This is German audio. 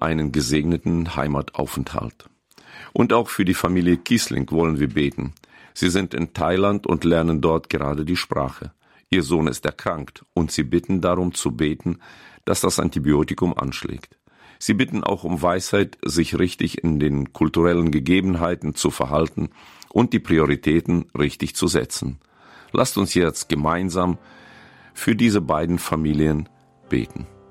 einen gesegneten Heimataufenthalt. Und auch für die Familie Kiesling wollen wir beten. Sie sind in Thailand und lernen dort gerade die Sprache. Ihr Sohn ist erkrankt und sie bitten darum zu beten, dass das Antibiotikum anschlägt. Sie bitten auch um Weisheit, sich richtig in den kulturellen Gegebenheiten zu verhalten und die Prioritäten richtig zu setzen. Lasst uns jetzt gemeinsam für diese beiden Familien beten.